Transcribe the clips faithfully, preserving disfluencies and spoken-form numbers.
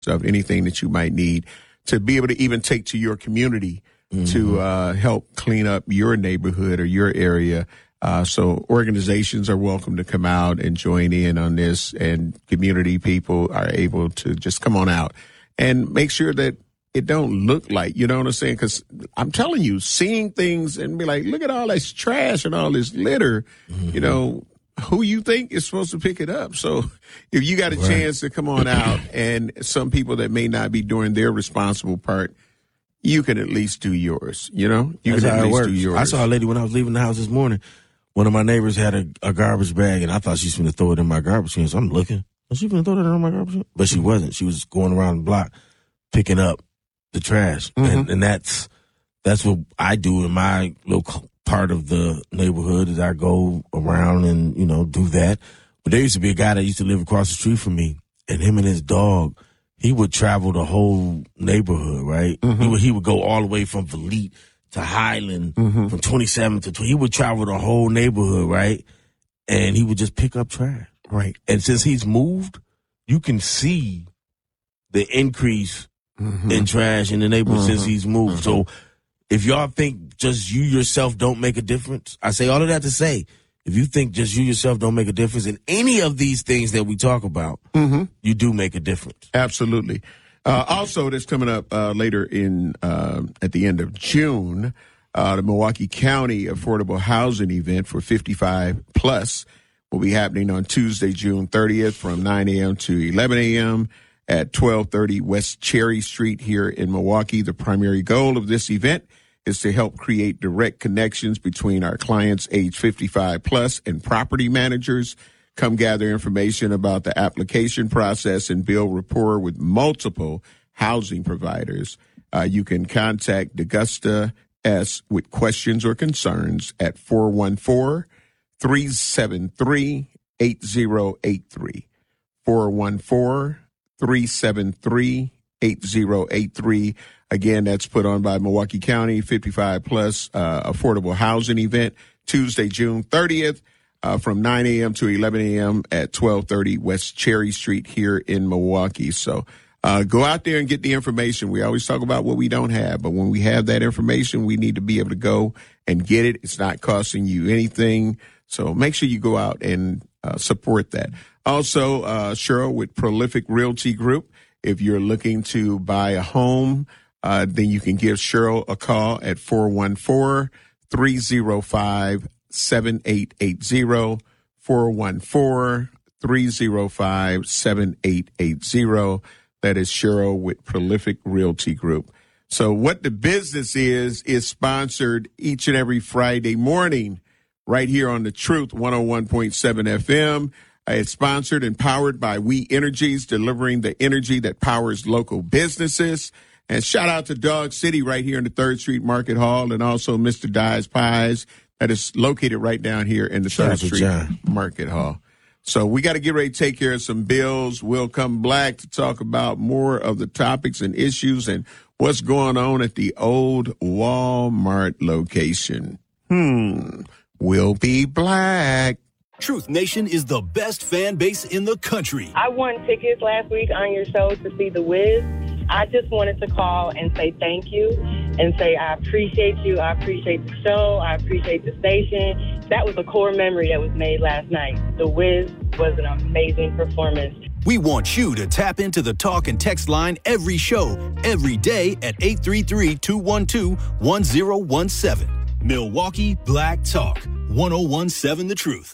of anything that you might need to be able to even take to your community mm-hmm. to uh, help clean up your neighborhood or your area. Uh, so organizations are welcome to come out and join in on this, and community people are able to just come on out and make sure that it don't look like, you know what I'm saying? Because I'm telling you, seeing things and be like, look at all this trash and all this litter, mm-hmm. you know, who you think is supposed to pick it up? So if you got a right. chance to come on out, and some people that may not be doing their responsible part, you can at least do yours, you know? You That's can at least works. do yours. I saw a lady when I was leaving the house this morning. One of my neighbors had a, a garbage bag, and I thought she was going to throw it in my garbage can. So I'm looking. Was she going to throw that in my garbage can? But she wasn't. She was going around the block picking up the trash. Mm-hmm. And, and that's that's what I do in my little part of the neighborhood, is I go around and, you know, do that. But there used to be a guy that used to live across the street from me, and him and his dog, he would travel the whole neighborhood, right? Mm-hmm. He would he would go all the way from Valete to Highland, mm-hmm. from twenty-seventh to twenty. He would travel the whole neighborhood, right? And he would just pick up trash. Right. And since he's moved, you can see the increase mm-hmm. in trash in the neighborhood mm-hmm. since he's moved. Mm-hmm. So if y'all think just you yourself don't make a difference, I say all of that to say, if you think just you yourself don't make a difference in any of these things that we talk about, mm-hmm. you do make a difference. Absolutely. Uh, also, that's coming up uh, later in uh, at the end of June, uh, the Milwaukee County Affordable Housing Event for fifty-five plus will be happening on Tuesday, June thirtieth from nine a.m. to eleven a.m. at twelve thirty West Cherry Street here in Milwaukee. The primary goal of this event is to help create direct connections between our clients age fifty-five plus and property managers. Come gather information about the application process and build rapport with multiple housing providers. Uh, you can contact D'Augusta S. with questions or concerns at four one four, three seven three, eight zero eight three. four one four, three seven three, eight zero eight three. Again, that's put on by Milwaukee County fifty-five plus uh, Affordable Housing Event, Tuesday, June thirtieth. Uh, from nine a.m. to eleven a.m. at twelve thirty West Cherry Street here in Milwaukee. So uh, go out there and get the information. We always talk about what we don't have, but when we have that information, we need to be able to go and get it. It's not costing you anything. So make sure you go out and uh, support that. Also, uh, Cheryl with Prolific Realty Group, if you're looking to buy a home, uh, then you can give Cheryl a call at four one four, three zero five, seven eight eight zero, four one four, three zero five, seven eight eight zero. That is Cheryl with Prolific Realty Group. So what the business is, is sponsored each and every Friday morning right here on The Truth one oh one point seven F M. Uh, it's sponsored and powered by We Energies, delivering the energy that powers local businesses. And shout out to Dog City right here in the third Street Market Hall, and also Mister Dye's Pies, that is located right down here in the third Street Market Hall. So we got to get ready to take care of some bills. We'll come back to talk about more of the topics and issues and what's going on at the old Walmart location. Hmm. We'll be black. Truth Nation is the best fan base in the country. I won tickets last week on your show to see The Wiz. I just wanted to call and say thank you and say I appreciate you. I appreciate the show. I appreciate the station. That was a core memory that was made last night. The Wiz was an amazing performance. We want you to tap into the talk and text line every show, every day at eight three three, two one two, one zero one seven. Milwaukee Black Talk, one oh one seven The Truth.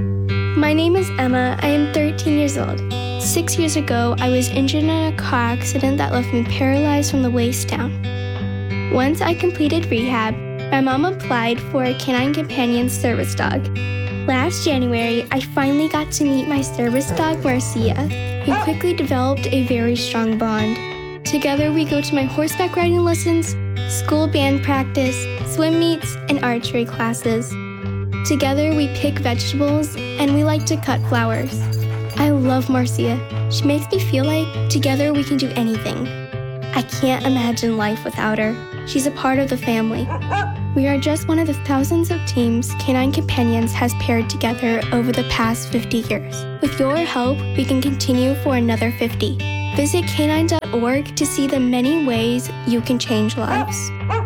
My name is Emma. I am thirteen years old. Six years ago, I was injured in a car accident that left me paralyzed from the waist down. Once I completed rehab, my mom applied for a canine companion service dog. Last January, I finally got to meet my service dog, Marcia. We quickly developed a very strong bond. Together, we go to my horseback riding lessons, school band practice, swim meets, and archery classes. Together, we pick vegetables, and we like to cut flowers. I love Marcia. She makes me feel like together we can do anything. I can't imagine life without her. She's a part of the family. We are just one of the thousands of teams Canine Companions has paired together over the past fifty years. With your help, we can continue for another fifty. Visit canine dot org to see the many ways you can change lives.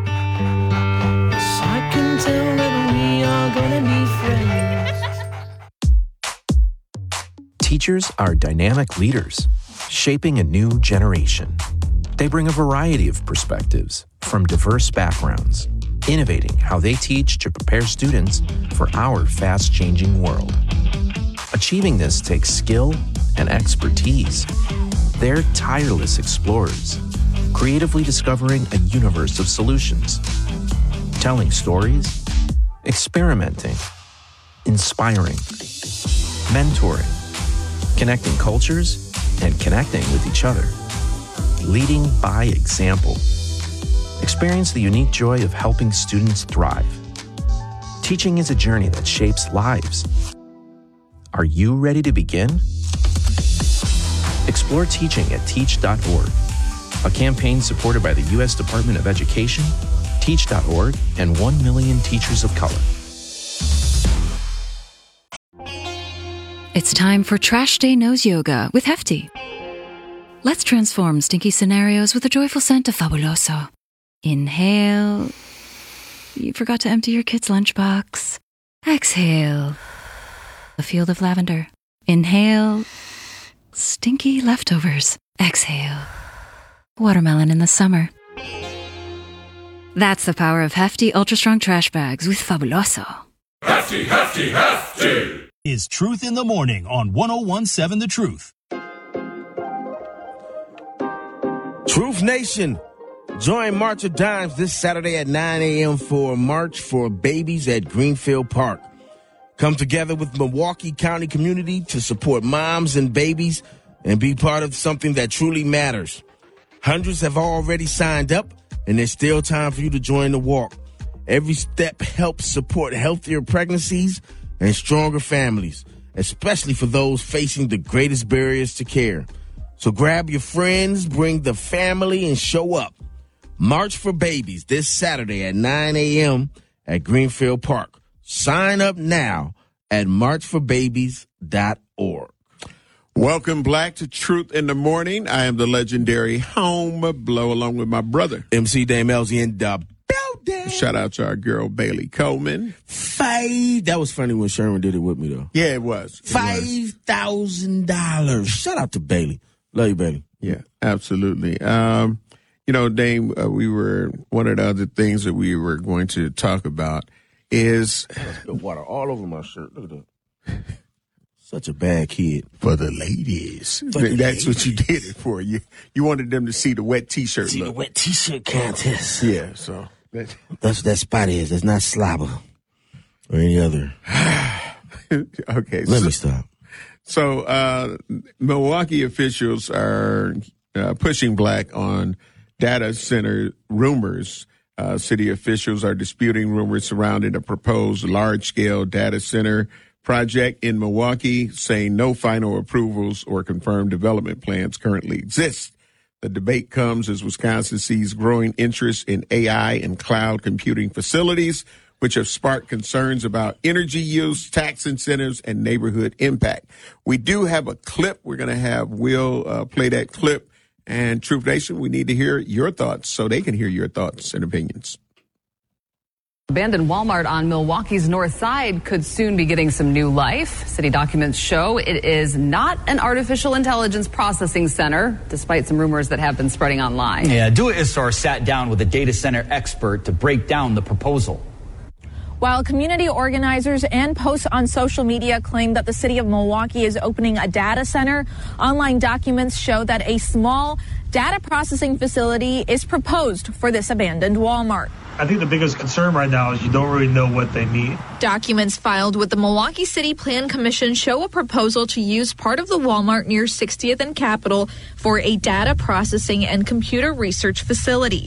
I can tell that we are gonna be friends. Teachers are dynamic leaders, shaping a new generation. They bring a variety of perspectives from diverse backgrounds, innovating how they teach to prepare students for our fast-changing world. Achieving this takes skill and expertise. They're tireless explorers, creatively discovering a universe of solutions, telling stories, experimenting, inspiring, mentoring, connecting cultures, and connecting with each other, leading by example. Experience the unique joy of helping students thrive. Teaching is a journey that shapes lives. Are you ready to begin? Explore teaching at teach dot org, a campaign supported by the U S Department of Education, teach dot org, and one million Teachers of Color. It's time for Trash Day Nose Yoga with Hefty. Let's transform stinky scenarios with the joyful scent of Fabuloso. Inhale. You forgot to empty your kid's lunchbox. Exhale. A field of lavender. Inhale. Stinky leftovers. Exhale. Watermelon in the summer. That's the power of Hefty Ultra Strong Trash Bags with Fabuloso. Hefty, Hefty, Hefty! Is Truth in the Morning on one oh one seven The Truth. Truth Nation, join March of Dimes this Saturday at nine a.m. for a March for Babies at Greenfield Park. Come together with Milwaukee County community to support moms and babies and be part of something that truly matters. Hundreds have already signed up, and there's still time for you to join the walk. Every step helps support healthier pregnancies and stronger families, especially for those facing the greatest barriers to care. So grab your friends, bring the family, and show up. March for Babies this Saturday at nine a.m. at Greenfield Park. Sign up now at march for babies dot org. Welcome, Black, to Truth in the Morning. I am the legendary Home Blow, along with my brother, M C Dame Elsie in the building. Shout out to our girl, Bailey Coleman. Five. That was funny when Sherman did it with me, though. Yeah, it was. It Five thousand dollars. Shout out to Bailey. Love you, Bailey. Yeah, absolutely. Um, you know, Dame, uh, we were, one of the other things that we were going to talk about is water all over my shirt. Look at that. Such a bad kid. For the ladies. For the That's ladies. what you did it for. You you wanted them to see the wet T-shirt See look. the wet T-shirt contest. Yeah, so. That, That's what that spot is. That's not slobber or any other. okay. Let so, me stop. So, uh, Milwaukee officials are uh, pushing Black on data center rumors. Uh, city officials are disputing rumors surrounding a proposed large-scale data center project in Milwaukee, saying no final approvals or confirmed development plans currently exist. The debate comes as Wisconsin sees growing interest in A I and cloud computing facilities, which have sparked concerns about energy use, tax incentives, and neighborhood impact. We do have a clip. We're going to have Will uh, play that clip. And Truth Nation, we need to hear your thoughts so they can hear your thoughts and opinions. Abandoned Walmart on Milwaukee's north side could soon be getting some new life. City documents show it is not an artificial intelligence processing center, despite some rumors that have been spreading online. Yeah, Dua Issar sat down with a data center expert to break down the proposal. While community organizers and posts on social media claim that the city of Milwaukee is opening a data center, online documents show that a small data processing facility is proposed for this abandoned Walmart. I think the biggest concern right now is you don't really know what they need. Documents filed with the Milwaukee City Plan Commission show a proposal to use part of the Walmart near sixtieth and Capitol for a data processing and computer research facility.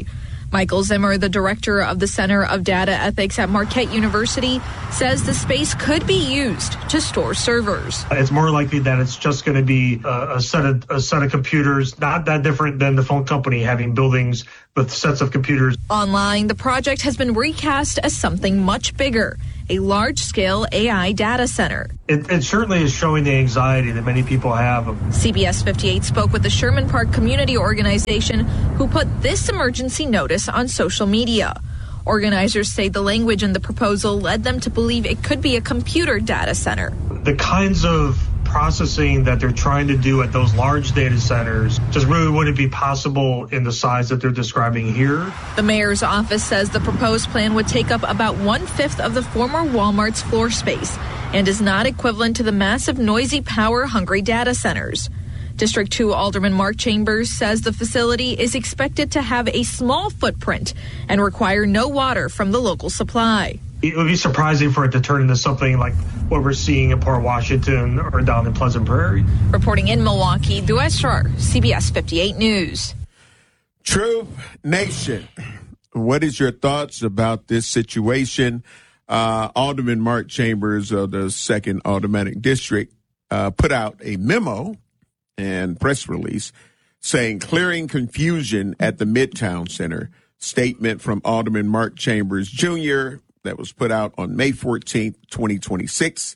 Michael Zimmer, the director of the Center of Data Ethics at Marquette University, says the space could be used to store servers. It's more likely that it's just going to be a, a set of a set of computers, not that different than the phone company having buildings with sets of computers. Online, the project has been recast as something much bigger, a large-scale A I data center. It, it certainly is showing the anxiety that many people have. C B S fifty-eight spoke with the Sherman Park Community Organization, who put this emergency notice on social media. Organizers say the language in the proposal led them to believe it could be a computer data center. The kinds of processing that they're trying to do at those large data centers just really wouldn't be possible in the size that they're describing here. The mayor's office says the proposed plan would take up about one-fifth of the former Walmart's floor space and is not equivalent to the massive, noisy, power-hungry data centers. District two Alderman Mark Chambers says the facility is expected to have a small footprint and require no water from the local supply. It would be surprising for it to turn into something like what we're seeing in Port Washington or down in Pleasant Prairie. Reporting in Milwaukee, Dua Esrar, C B S fifty-eight News. True Nation, what is your thoughts about this situation? Uh, Alderman Mark Chambers of the second Aldermanic District uh, put out a memo and press release saying clearing confusion at the Midtown Center. Statement from Alderman Mark Chambers Junior that was put out on May fourteenth, twenty twenty-six.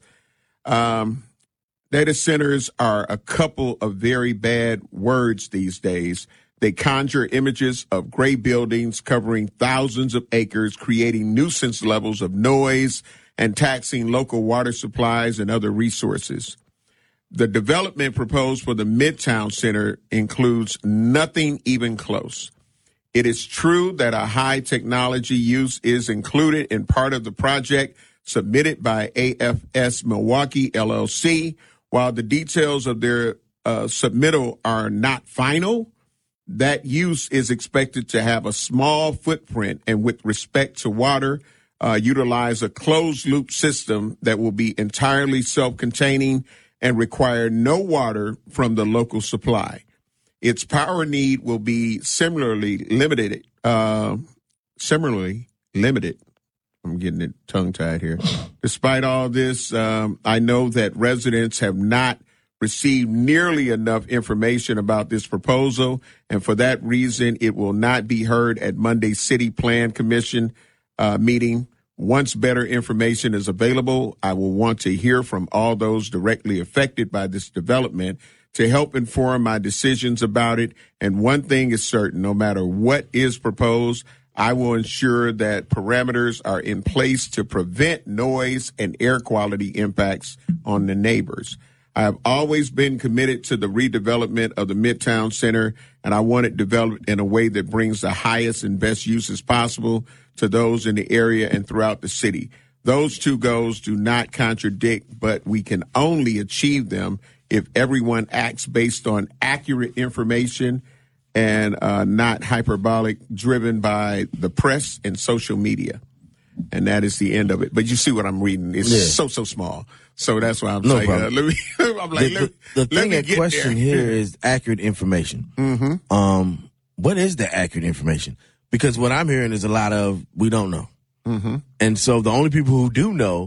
Um, data centers are a couple of very bad words these days. They conjure images of gray buildings covering thousands of acres, creating nuisance levels of noise and taxing local water supplies and other resources. The development proposed for the Midtown Center includes nothing even close. It is true that a high technology use is included in part of the project submitted by A F S Milwaukee, L L C. While the details of their uh, submittal are not final, that use is expected to have a small footprint and, with respect to water, uh, utilize a closed-loop system that will be entirely self-containing and require no water from the local supply. Its power need will be similarly limited. Uh, similarly limited. I'm getting it tongue-tied here. Despite all this, um, I know that residents have not received nearly enough information about this proposal, and for that reason, it will not be heard at Monday's City Plan Commission uh, meeting. Once better information is available, I will want to hear from all those directly affected by this development to help inform my decisions about it. And one thing is certain, no matter what is proposed, I will ensure that parameters are in place to prevent noise and air quality impacts on the neighbors. I have always been committed to the redevelopment of the Midtown Center, and I want it developed in a way that brings the highest and best uses possible to those in the area and throughout the city. Those two goals do not contradict, but we can only achieve them if everyone acts based on accurate information and uh, not hyperbolic, driven by the press and social media. And that is the end of it. But you see what I'm reading. It's yeah. so, so small. So that's why I'm no saying, uh, let me, I'm like, the, let, the, the let thing me at get question there. here is accurate information. Mm-hmm. Um, what is the accurate information? Because what I'm hearing is a lot of, we don't know. Mm-hmm. And so the only people who do know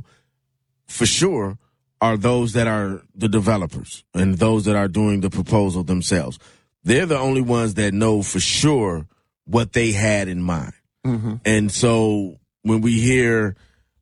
for sure are those that are the developers and those that are doing the proposal themselves. They're the only ones that know for sure what they had in mind. Mm-hmm. And so when we hear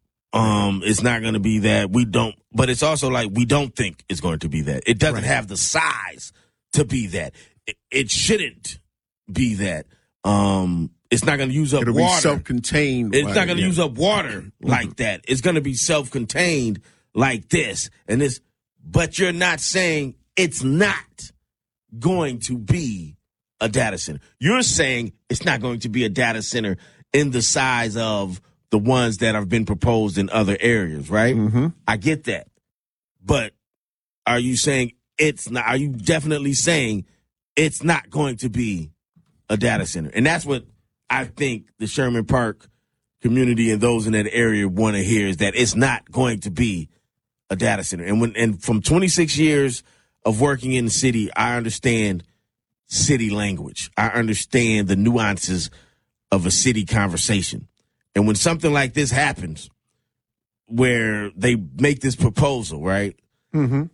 um, it's not going to be that, we don't, but it's also like we don't think it's going to be that. It doesn't Right. have the size to be that. It, it shouldn't be that. Um, it's not going to use up It'll water. be self-contained. It's water, not going to yeah. use up water Mm-hmm. like that. It's going to be self-contained like this and this. But you're not saying it's not going to be a data center. You're saying it's not going to be a data center in the size of the ones that have been proposed in other areas, right? Mm-hmm. I get that. But are you saying it's not, are you definitely saying it's not going to be a data center? And that's what I think the Sherman Park community and those in that area want to hear, is that it's not going to be a data center. And when, and from twenty-six years of working in the city, I understand city language. I understand the nuances of a city conversation. And when something like this happens, where they make this proposal, right? Mm-hmm.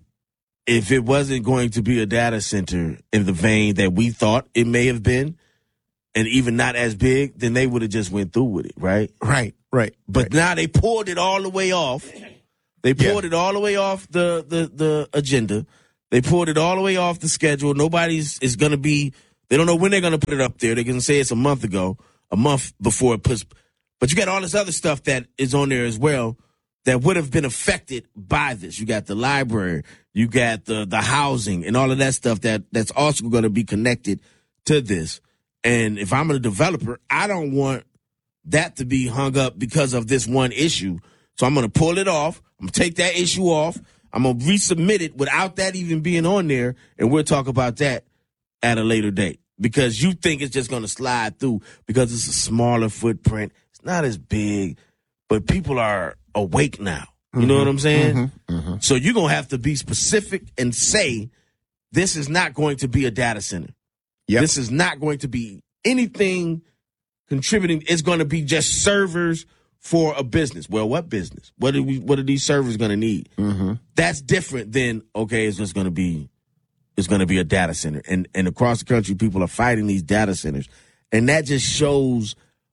If it wasn't going to be a data center in the vein that we thought it may have been, and even not as big, then they would have just went through with it, right? Right, right. But right. now they pulled it all the way off. They pulled yeah. it all the way off the, the, the agenda. They pulled it all the way off the schedule. Nobody's is going to be, they don't know when they're going to put it up there. They're going to say it's a month ago, a month before it puts, but you got all this other stuff that is on there as well that would have been affected by this. You got the library, you got the, the housing and all of that stuff that, that's also going to be connected to this. And if I'm a developer, I don't want that to be hung up because of this one issue. So I'm going to pull it off. I'm going to take that issue off. I'm going to resubmit it without that even being on there. And we'll talk about that at a later date because you think it's just going to slide through because it's a smaller footprint. It's not as big, but people are awake now. You mm-hmm. know what I'm saying? Mm-hmm. Mm-hmm. So you're going to have to be specific and say, this is not going to be a data center. Yep. This is not going to be anything contributing. It's going to be just servers for a business. Well, what business? What are we? What are these servers going to need? Mm-hmm. That's different than okay. It's just going to be. It's going to be a data center, and and across the country, people are fighting these data centers, and that just shows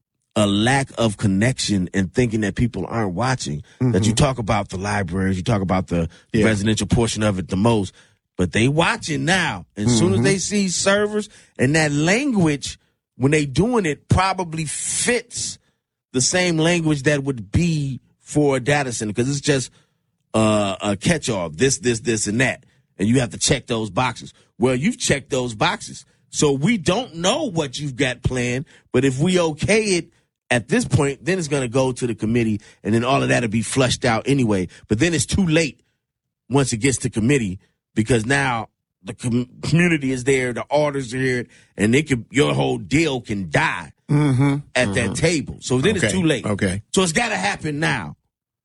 a lack of connection and thinking that people aren't watching. Mm-hmm. That you talk about the libraries, you talk about the yeah. residential portion of it the most. But they watching now. As mm-hmm. soon as they see servers and that language, when they doing it, probably fits the same language that would be for a data center because it's just uh, a catch-all, this, this, this, and that. And you have to check those boxes. Well, you've checked those boxes. So we don't know what you've got planned, but if we okay it at this point, then it's going to go to the committee, and then all of that will be flushed out anyway. But then it's too late once it gets to committee. Because now the com- community is there, the orders are here, and they could, your whole deal can die mm-hmm. at mm-hmm. that table. So then okay. it's too late. Okay. So it's got to happen now.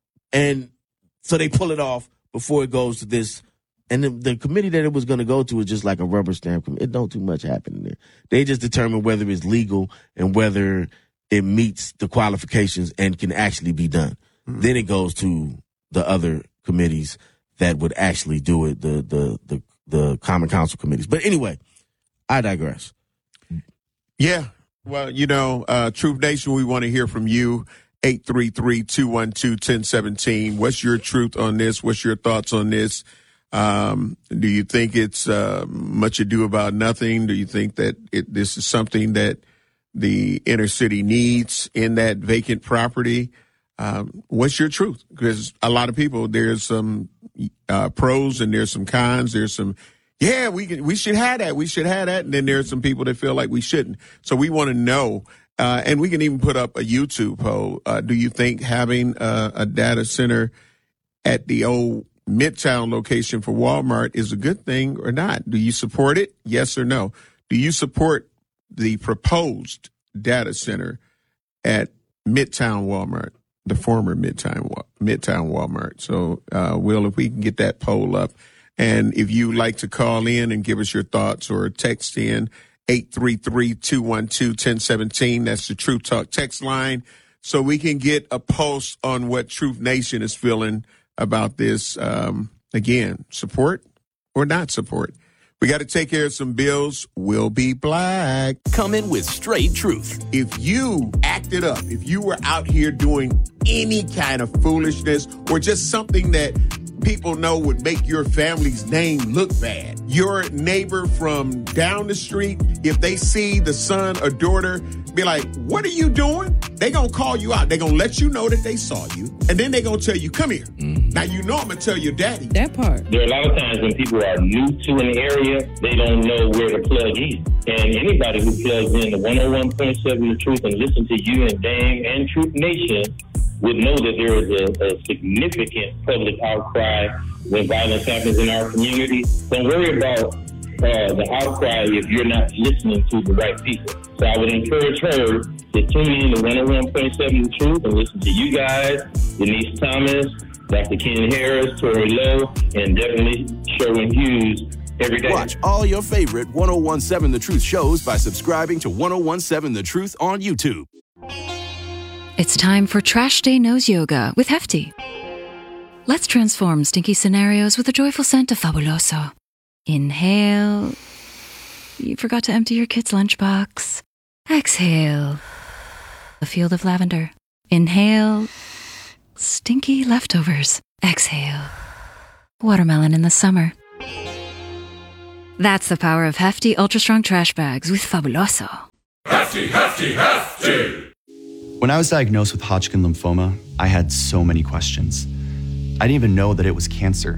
And so they pull it off before it goes to this. And the, the committee that it was going to go to is just like a rubber stamp committee. It don't too much happen in there. They just determine whether it's legal and whether it meets the qualifications and can actually be done. Mm-hmm. Then it goes to the other committees that would actually do it, the the the the Common Council committees. But anyway, I digress. Yeah. Well, you know, uh, Truth Nation, we want to hear from you. eight three three, two one two, one zero one seven. What's your truth on this? What's your thoughts on this? Um, do you think it's uh, much ado about nothing? Do you think that it, this is something that the inner city needs in that vacant property? Um, what's your truth? Because a lot of people, there's some uh, pros and there's some cons. There's some, yeah, we can, we should have that. We should have that. And then there's some people that feel like we shouldn't. So we want to know, uh, and we can even put up a YouTube poll. Uh, do you think having a, a data center at the old Midtown location for Walmart is a good thing or not? Do you support it? Yes or no? Do you support the proposed data center at Midtown Walmart? The former Midtown Midtown Walmart. So, uh, Will, if we can get that poll up, and if you'd like to call in and give us your thoughts or text in eight three three, two one two, one zero one seven. That's the Truth Talk text line, so we can get a pulse on what Truth Nation is feeling about this. Um, again, support or not support. We got to take care of some bills. We'll be black. Come in with straight truth. If you acted up, if you were out here doing any kind of foolishness or just something that people know would make your family's name look bad, your neighbor from down the street, if they see the son or daughter, be like, what are you doing? They gonna call you out. They gonna let you know that they saw you. And then they gonna tell you, come here. Mm-hmm. Now, you know I'm gonna tell your daddy. That part. There are a lot of times when people are new to an area, they don't know where to plug in. And anybody who plugs in the one oh one point seven The Truth and listen to you and Dame and Truth Nation would know that there is a, a significant public outcry when violence happens in our community. Don't worry about uh, the outcry if you're not listening to the right people. So I would encourage her to tune in to one oh one point seven The Truth and listen to you guys, Denise Thomas, Doctor Ken Harris, Tori Lowe, and definitely Sherwin Hughes every day. Watch all your favorite one oh one seven The Truth shows by subscribing to one oh one seven The Truth on YouTube. It's time for Trash Day Nose Yoga with Hefty. Let's transform stinky scenarios with a joyful scent of Fabuloso. Inhale. You forgot to empty your kid's lunchbox. Exhale. A field of lavender. Inhale. Stinky leftovers. Exhale. Watermelon in the summer. That's the power of Hefty Ultra Strong Trash Bags with Fabuloso. Hefty, hefty, hefty! When I was diagnosed with Hodgkin lymphoma, I had so many questions. I didn't even know that it was cancer.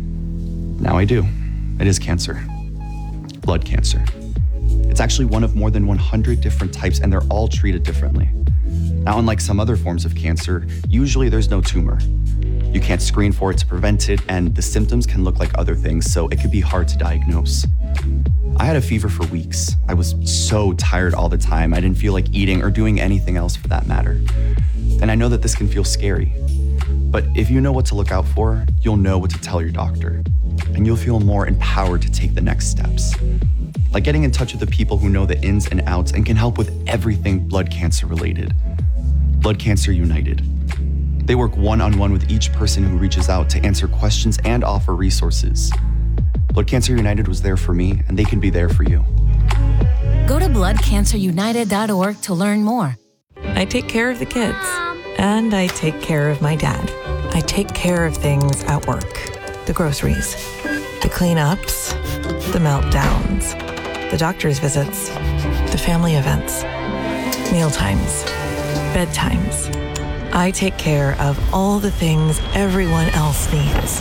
Now I do. It is cancer. Blood cancer. It's actually one of more than one hundred different types, and they're all treated differently. Now, unlike some other forms of cancer, usually there's no tumor. You can't screen for it to prevent it, and the symptoms can look like other things, so it could be hard to diagnose. I had a fever for weeks. I was so tired all the time. I didn't feel like eating or doing anything else for that matter. And I know that this can feel scary. But if you know what to look out for, you'll know what to tell your doctor. And you'll feel more empowered to take the next steps. Like getting in touch with the people who know the ins and outs and can help with everything blood cancer related. Blood Cancer United. They work one-on-one with each person who reaches out to answer questions and offer resources. Blood Cancer United was there for me, and they can be there for you. Go to blood cancer united dot org to learn more. I take care of the kids, and I take care of my dad. I take care of things at work. The groceries, the cleanups, the meltdowns, the doctor's visits, the family events, mealtimes, bedtimes. I take care of all the things everyone else needs.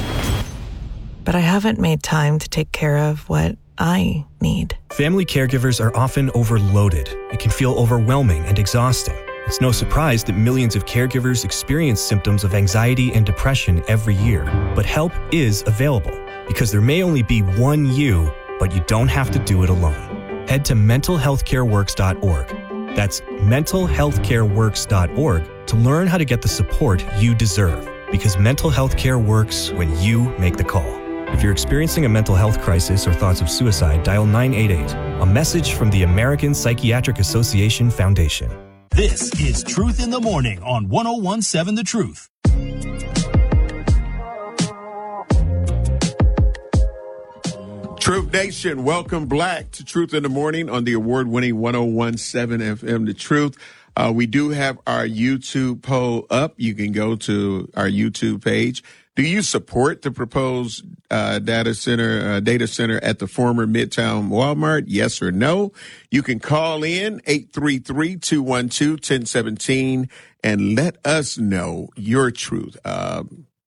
But I haven't made time to take care of what I need. Family caregivers are often overloaded. It can feel overwhelming and exhausting. It's no surprise that millions of caregivers experience symptoms of anxiety and depression every year. But help is available because there may only be one you, but you don't have to do it alone. Head to mental health care works dot org. That's mental health care works dot org to learn how to get the support you deserve. Because mental health care works when you make the call. If you're experiencing a mental health crisis or thoughts of suicide, dial nine eight eight. A message from the American Psychiatric Association Foundation. This is Truth in the Morning on one oh one seven The Truth. Truth Nation, welcome Black to Truth in the Morning on the award-winning one oh one seven F M The Truth. Uh, we do have our YouTube poll up. You can go to our YouTube page. Do you support the proposed uh, data center uh, data center at the former Midtown Walmart? Yes or no? You can call in eight three three, two one two, one zero one seven and let us know your truth. Uh,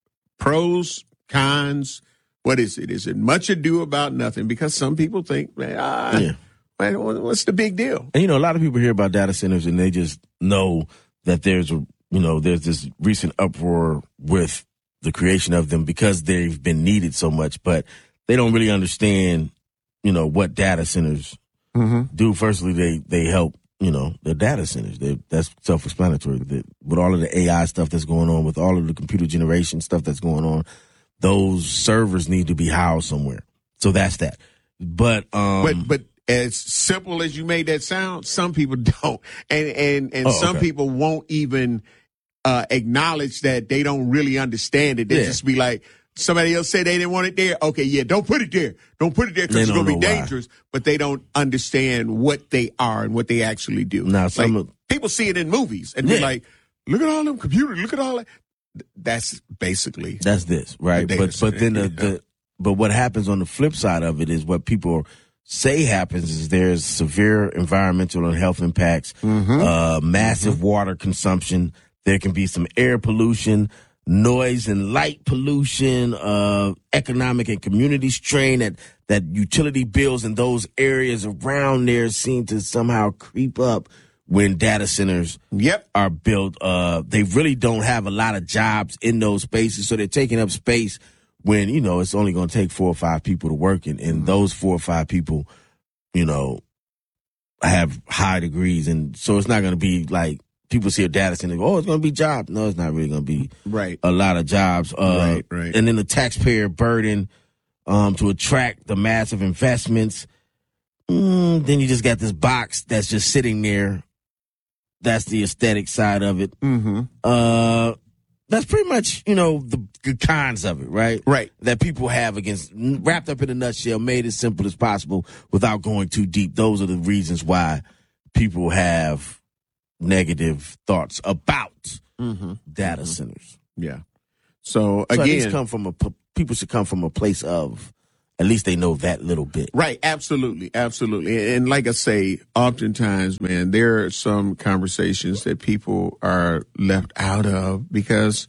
pros, cons, what is it? Is it much ado about nothing? Because some people think, man, ah, yeah. man, what's the big deal? And, you know, a lot of people hear about data centers and they just know that there's a, you know, there's this recent uproar with the creation of them because they've been needed so much, but they don't really understand, you know, what data centers mm-hmm. do. Firstly, they, they help, you know, the data centers. They, that's self-explanatory. That with all of the A I stuff that's going on, with all of the computer generation stuff that's going on, those servers need to be housed somewhere. So that's that. But, um, but, but as simple as you made that sound, some people don't. And, and, and oh, some okay. people won't even, uh, acknowledge that they don't really understand it. They Yeah. just be like, somebody else said they didn't want it there. Okay, yeah, don't put it there. Don't put it there because They it's don't going to be know why. dangerous. But they don't understand what they are and what they actually do. Now, some like, of- people see it in movies and they're Yeah. like, look at all them computers. Look at all that. That's basically That's this, right? the data But but then center, the, yeah. the but what happens on the flip side of it is what people say happens is there's severe environmental and health impacts, Mm-hmm. uh, massive water consumption. There can be some air pollution, noise and light pollution, uh, economic and community strain that that utility bills in those areas around there seem to somehow creep up when data centers yep. are built. Uh, they really don't have a lot of jobs in those spaces, so they're taking up space when, you know, it's only going to take four or five people to work, and, and those four or five people, you know, have high degrees, and so it's not going to be like people see a data center, oh, it's going to be jobs. No, it's not really going to be right. a lot of jobs. Uh, Right, right. And then the taxpayer burden, um, to attract the massive investments. Mm, then you just got this box that's just sitting there. That's the aesthetic side of it. Mm-hmm. Uh, that's pretty much, you know, the, the cons of it, right? Right. That people have against, wrapped up in a nutshell, made as simple as possible without going too deep. Those are the reasons why people have negative thoughts about mm-hmm. data mm-hmm. centers. Yeah. So, so again, at least come from a, people should come from a place of, at least they know that little bit. Right. Absolutely. Absolutely. And like I say, oftentimes, man, there are some conversations that people are left out of because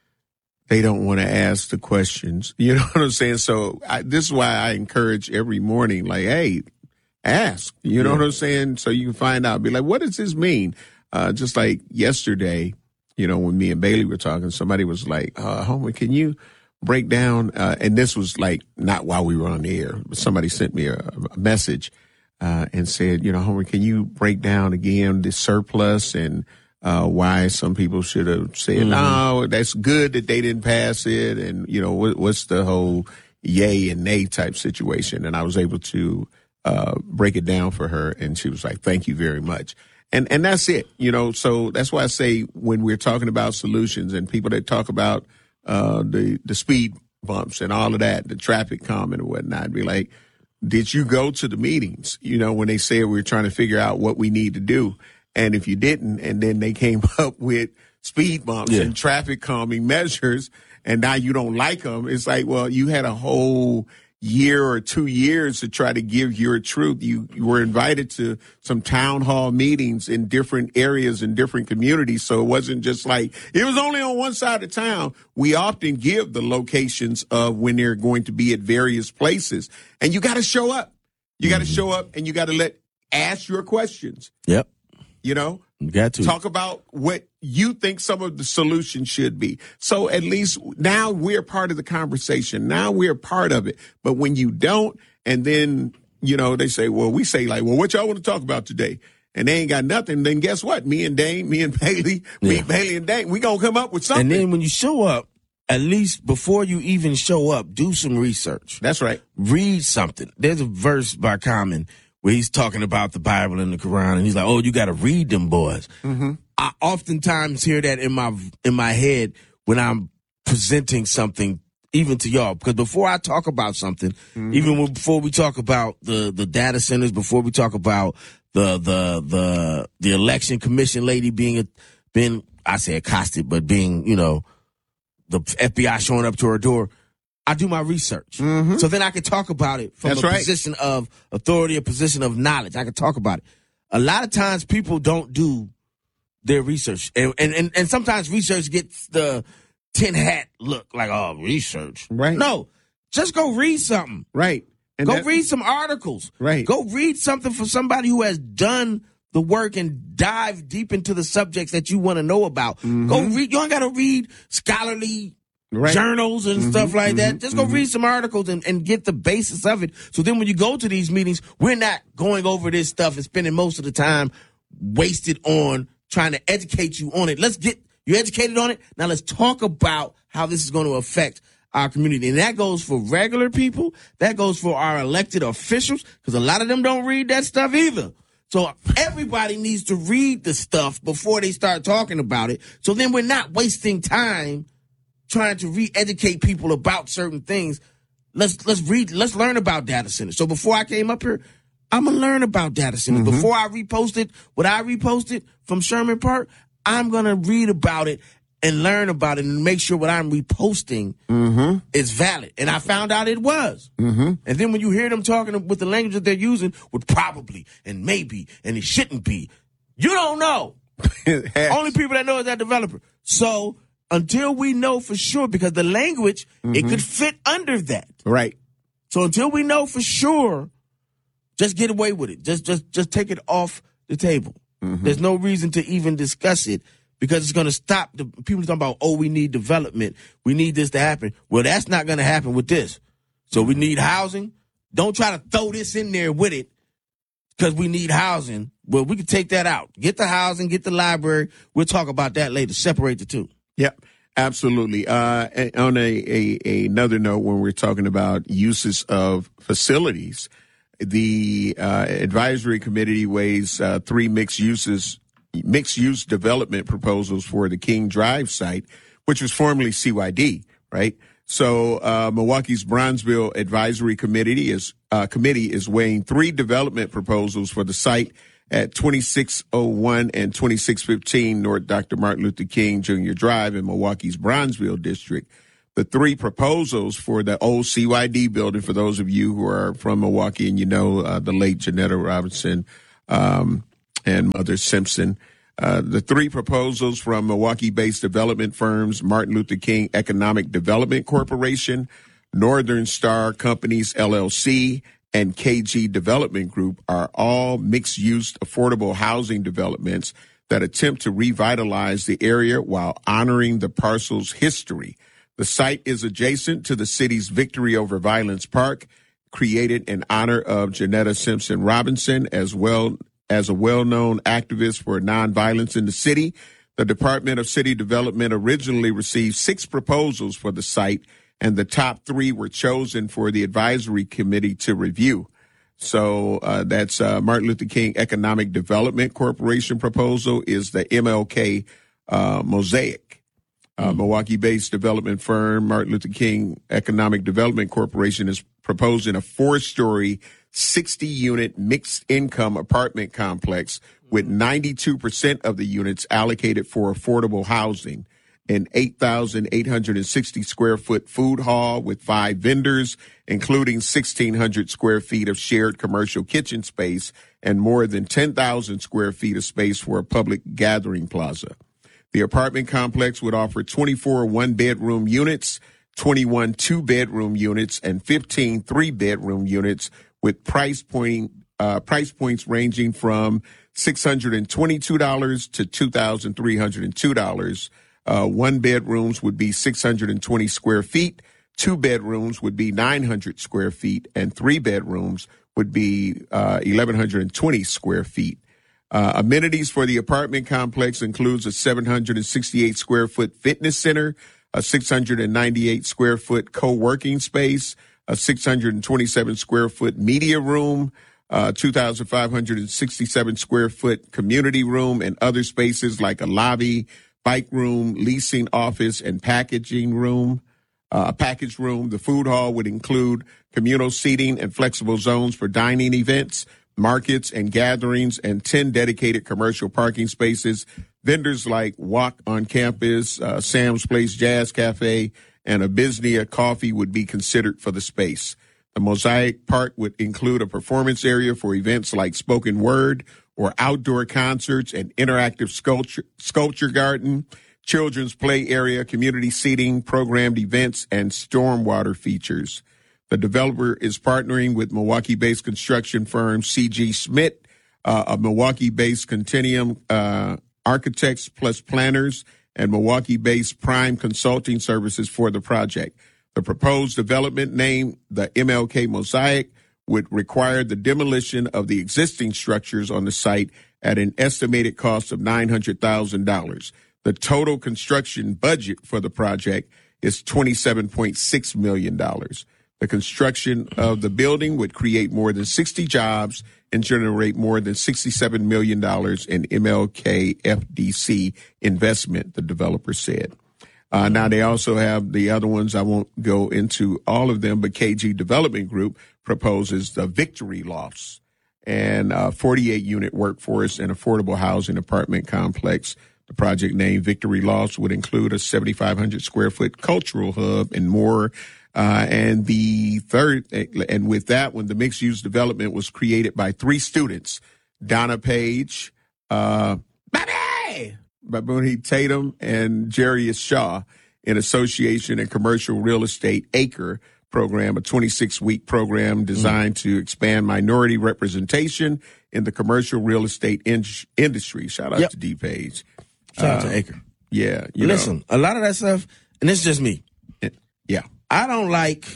they don't want to ask the questions. You know what I'm saying? So I, this is why I encourage every morning, like, hey, ask. You know yeah. what I'm saying? So you can find out. Be like, what does this mean? Uh, just like yesterday, you know, when me and Bailey were talking, somebody was like, uh, Homer, can you break down, uh, and this was like not while we were on the air, but somebody sent me a, a message uh, and said, you know, Homer, can you break down again the surplus and uh, why some people should have said, mm-hmm. no, that's good that they didn't pass it, and, you know, what, what's the whole yay and nay type situation? And I was able to uh, break it down for her, and she was like, thank you very much. And and that's it, you know, so that's why I say when we're talking about solutions and people that talk about Uh, the, the speed bumps and all of that, the traffic calming and whatnot, be like, did you go to the meetings? You know, when they said we were trying to figure out what we need to do. And if you didn't, and then they came up with speed bumps yeah. and traffic calming measures, and now you don't like them, it's like, well, you had a whole year or two years to try to give your truth. You, you were invited to some town hall meetings in different areas and different communities. So it wasn't just like, it was only on one side of town. We often give the locations of when they're going to be at various places, and you got to show up. You got to show up, and you got to let, ask your questions. Yep. You know, you got to talk about what you think some of the solutions should be. So at least now we're part of the conversation. Now we're part of it. But when you don't, and then, you know, they say, well, we say like, well, what y'all want to talk about today? And they ain't got nothing. Then guess what? Me and Dane, me and Bailey, yeah. me, Bailey and Dane, we gonna come up with something. And then when you show up, at least before you even show up, do some research. That's right. Read something. There's a verse by Common where he's talking about the Bible and the Quran, and he's like, oh, you got to read them boys. Mm-hmm. I oftentimes hear that in my in my head when I'm presenting something, even to y'all, because before I talk about something, mm-hmm. even when, before we talk about the, the data centers, before we talk about the the the the election commission lady being being I say accosted, but being, you know, the F B I showing up to her door, I do my research. Mm-hmm. So then I can talk about it from That's a right. position of authority, a position of knowledge. I can talk about it. A lot of times people don't do their research. And and, and, and sometimes research gets the tin hat look, like, oh, research. Right. No, just go read something. Right. And go that, read some articles. Right. Go read something from somebody who has done the work and dive deep into the subjects that you want to know about. Mm-hmm. Go read. You don't got to read scholarly Right. journals and mm-hmm, stuff like mm-hmm, that. Just go mm-hmm. read some articles and, and get the basis of it. So then when you go to these meetings, we're not going over this stuff and spending most of the time wasted on trying to educate you on it. Let's get you educated on it. Now let's talk about how this is going to affect our community. And that goes for regular people. That goes for our elected officials, because a lot of them don't read that stuff either. So everybody needs to read the stuff before they start talking about it. So then we're not wasting time trying to re-educate people about certain things. Let's let's read, let's learn about data centers. So before I came up here, I'm gonna learn about data centers. Mm-hmm. Before I reposted what I reposted from Sherman Park, I'm gonna read about it and learn about it and make sure what I'm reposting mm-hmm. is valid. And I found out it was. Mm-hmm. And then when you hear them talking with the language that they're using, with probably and maybe and it shouldn't be, you don't know. Only people that know is that developer. So until we know for sure, because the language, mm-hmm. it could fit under that. Right. So until we know for sure, just get away with it. Just just just take it off the table. Mm-hmm. There's no reason to even discuss it, because it's going to stop the people talking about, oh, we need development. We need this to happen. Well, that's not going to happen with this. So we need housing. Don't try to throw this in there with it because we need housing. Well, we can take that out. Get the housing, get the library. We'll talk about that later. Separate the two. Yep. Absolutely. Uh, and on a, a, a another note, when we're talking about uses of facilities, the uh, advisory committee weighs uh, three mixed uses, mixed use development proposals for the King Drive site, which was formerly C Y D, right? So uh, Milwaukee's Bronzeville Advisory Committee is uh, committee is weighing three development proposals for the site at twenty-six oh one and twenty-six fifteen North Doctor Martin Luther King Junior Drive in Milwaukee's Bronzeville district. The three proposals for the old C Y D building, for those of you who are from Milwaukee and you know uh, the late Janetta Robinson um, and Mother Simpson, uh, the three proposals from Milwaukee-based development firms, Martin Luther King Economic Development Corporation, Northern Star Companies, L L C, and K G Development Group, are all mixed-use affordable housing developments that attempt to revitalize the area while honoring the parcel's history. The site is adjacent to the city's Victory Over Violence Park, created in honor of Janetta Simpson Robinson, as well as a well-known activist for nonviolence in the city. The Department of City Development originally received six proposals for the site, and the top three were chosen for the advisory committee to review. So uh, that's uh, Martin Luther King Economic Development Corporation proposal is the M L K uh, Mosaic. Uh, mm-hmm. Milwaukee-based development firm Martin Luther King Economic Development Corporation is proposing a four-story, sixty-unit mixed-income apartment complex with ninety-two percent of the units allocated for affordable housing, an eight thousand eight hundred sixty square foot food hall with five vendors, including sixteen hundred square feet of shared commercial kitchen space and more than ten thousand square feet of space for a public gathering plaza. The apartment complex would offer twenty-four one-bedroom units, twenty-one two-bedroom units, and fifteen three-bedroom units with price point uh, price points ranging from six hundred twenty-two dollars to two thousand three hundred two dollars. Uh, one bedrooms would be six hundred twenty square feet, two bedrooms would be nine hundred square feet, and three bedrooms would be uh, eleven twenty square feet. Uh, amenities for the apartment complex includes a seven hundred sixty-eight square foot fitness center, a six hundred ninety-eight square foot co-working space, a six hundred twenty-seven square foot media room, uh, two thousand five hundred sixty-seven square foot community room, and other spaces like a lobby, bike room, leasing office, and packaging room, uh, a package room. The food hall would include communal seating and flexible zones for dining events, markets, and gatherings, and ten dedicated commercial parking spaces. Vendors like Walk on Campus, uh, Sam's Place Jazz Cafe, and Abysnia Coffee would be considered for the space. The Mosaic Park would include a performance area for events like spoken word or outdoor concerts, an interactive sculpture, sculpture garden, children's play area, community seating, programmed events, and stormwater features. The developer is partnering with Milwaukee-based construction firm C G Schmidt, uh, a Milwaukee-based Continuum uh, Architects plus Planners, and Milwaukee-based Prime Consulting Services for the project. The proposed development, named the M L K Mosaic, would require the demolition of the existing structures on the site at an estimated cost of nine hundred thousand dollars. The total construction budget for the project is twenty-seven point six million dollars. The construction of the building would create more than sixty jobs and generate more than sixty-seven million dollars in M L K F D C investment, the developer said. Uh, now, they also have the other ones. I won't go into all of them, but K G Development Group proposes the Victory Lofts and a forty-eight unit workforce and affordable housing apartment complex. The project name Victory Lofts would include a seventy-five hundred square foot cultural hub and more. Uh, and the third, and with that one, the mixed use development was created by three students, Donna Page, uh, Baby, Babuni Tatum, and Jarius Shaw, in association and commercial real estate ACRE program, a twenty-six week program designed mm-hmm. to expand minority representation in the commercial real estate in- industry. Shout out yep. to D Page. Shout out uh, to ACRE. Yeah. You Listen, know. a lot of that stuff, and it's just me. Yeah. I don't like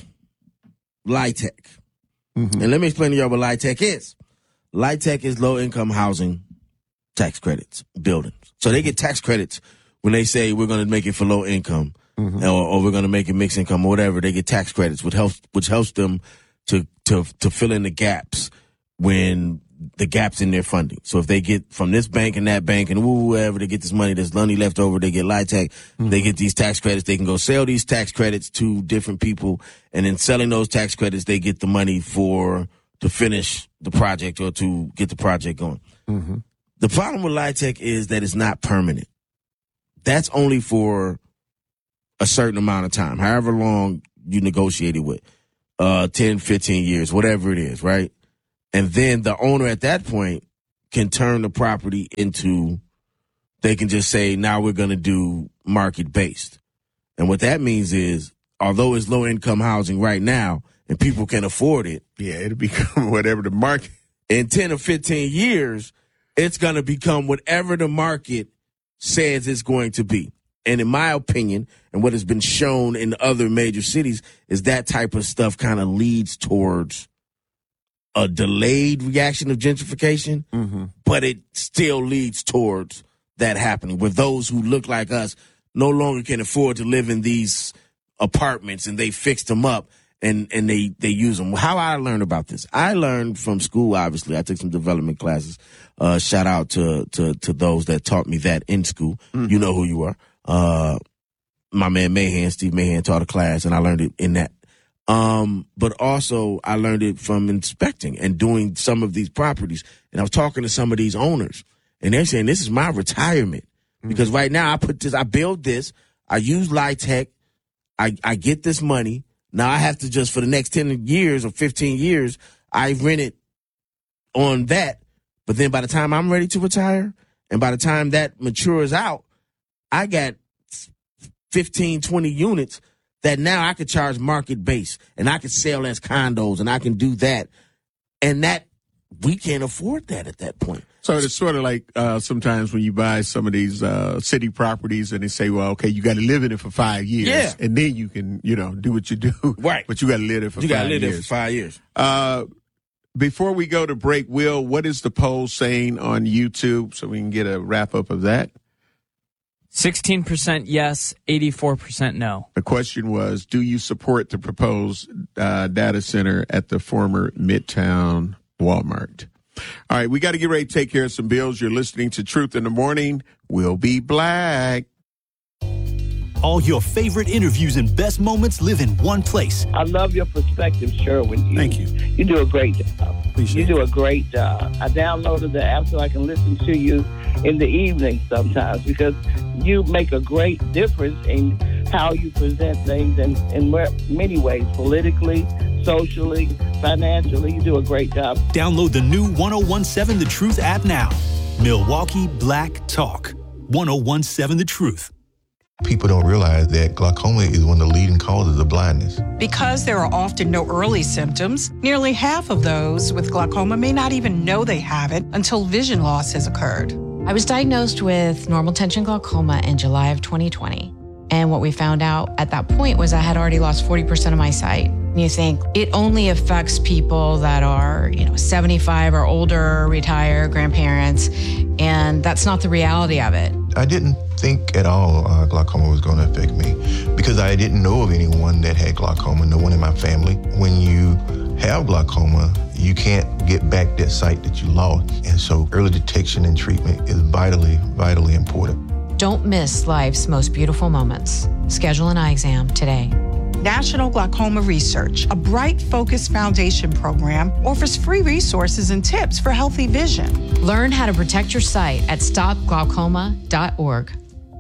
LIHTC. Mm-hmm. And let me explain to y'all what LIHTC is. LIHTC is low-income housing tax credits, buildings. So they get tax credits when they say we're going to make it for low income, mm-hmm. or, or we're going to make it mixed income or whatever, they get tax credits, which helps which helps them to to to fill in the gaps when the gaps in their funding. So if they get from this bank and that bank and whoever they get this money, there's money left over, they get LIHTC, mm-hmm. they get these tax credits, they can go sell these tax credits to different people, and in selling those tax credits, they get the money for to finish the project or to get the project going. Mm-hmm. The problem with LIHTC is that it's not permanent. That's only for a certain amount of time, however long you negotiated with, uh, ten, fifteen years, whatever it is, right? And then the owner at that point can turn the property into, they can just say, now we're going to do market-based. And what that means is, although it's low-income housing right now and people can afford it. Yeah, it'll become whatever the market. In ten or fifteen years, it's going to become whatever the market says it's going to be. And in my opinion, and what has been shown in other major cities, is that type of stuff kind of leads towards a delayed reaction of gentrification, mm-hmm. but it still leads towards that happening, where those who look like us no longer can afford to live in these apartments, and they fix them up and, and they, they use them. How I learned about this, I learned from school, obviously. I took some development classes. Uh, shout out to, to, to those that taught me that in school. Mm-hmm. You know who you are. Uh, my man Mahan, Steve Mahan, taught a class, and I learned it in that. Um, but also I learned it from inspecting and doing some of these properties. And I was talking to some of these owners, and they're saying, this is my retirement. Mm-hmm. Because right now I put this, I build this, I use LIHTC, I, I get this money. Now I have to just, for the next ten years or fifteen years, I rent it on that. But then by the time I'm ready to retire, and by the time that matures out, I got fifteen, twenty units that now I could charge market base, and I could sell as condos, and I can do that. And that, we can't afford that at that point. So it's sort of like uh, sometimes when you buy some of these uh, city properties and they say, well, okay, you got to live in it for five years. Yeah. And then you can, you know, do what you do. Right. But you got to live there for you five gotta live years. there for five years. Uh, before we go to break, Will, what is the poll saying on YouTube so we can get a wrap up of that? sixteen percent yes, eighty-four percent no. The question was, do you support the proposed uh, data center at the former Midtown Walmart? All right, we got to get ready to take care of some bills. You're listening to Truth in the Morning. We'll be black. All your favorite interviews and best moments live in one place. I love your perspective, Sherwin. You, Thank you. You do a great job. Appreciate you do a great job. I downloaded the app so I can listen to you in the evening sometimes, because you make a great difference in how you present things in, in many ways, politically, socially, financially. You do a great job. Download the new one oh one seven The Truth app now. Milwaukee Black Talk. one oh one seven The Truth. People don't realize that glaucoma is one of the leading causes of blindness. Because there are often no early symptoms, nearly half of those with glaucoma may not even know they have it until vision loss has occurred. I was diagnosed with normal tension glaucoma in July of twenty twenty. And what we found out at that point was I had already lost forty percent of my sight. And you think it only affects people that are, you know, seventy-five or older, retired, grandparents, and that's not the reality of it. I didn't think at all uh, glaucoma was going to affect me because I didn't know of anyone that had glaucoma, no one in my family. When you have glaucoma, you can't get back that sight that you lost. And so early detection and treatment is vitally, vitally important. Don't miss life's most beautiful moments. Schedule an eye exam today. National Glaucoma Research, a Bright Focus Foundation program, offers free resources and tips for healthy vision. Learn how to protect your sight at stop glaucoma dot org.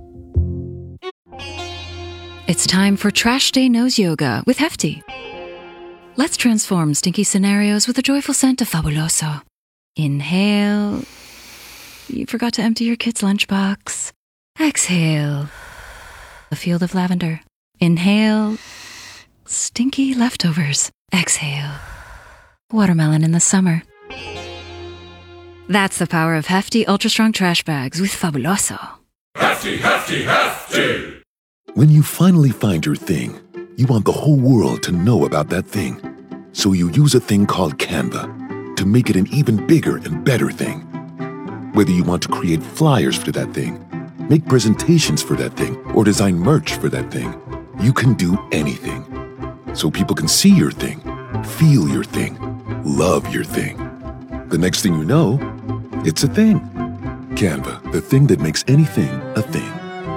It's time for Trash Day Nose Yoga with Hefty. Let's transform stinky scenarios with a joyful scent of Fabuloso. Inhale. You forgot to empty your kid's lunchbox. Exhale. A field of lavender. Inhale. Stinky leftovers. Exhale. Watermelon in the summer. That's the power of Hefty Ultra Strong Trash Bags with Fabuloso. Hefty, hefty, hefty! When you finally find your thing, you want the whole world to know about that thing. So you use a thing called Canva to make it an even bigger and better thing. Whether you want to create flyers for that thing, make presentations for that thing, or design merch for that thing. You can do anything. So people can see your thing, feel your thing, love your thing. The next thing you know, it's a thing. Canva, the thing that makes anything a thing.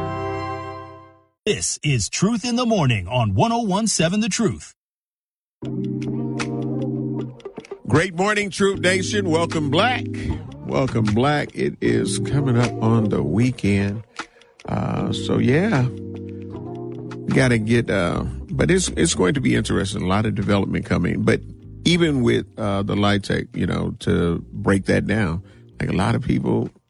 This is Truth in the Morning on one oh one seven The Truth. Great morning, Troop Nation. Welcome, Black. Welcome, Black. It is coming up on the weekend. Uh, so, yeah, we got to get, uh, but it's it's going to be interesting. A lot of development coming. But even with uh, the light tech, you know, to break that down, like a lot of people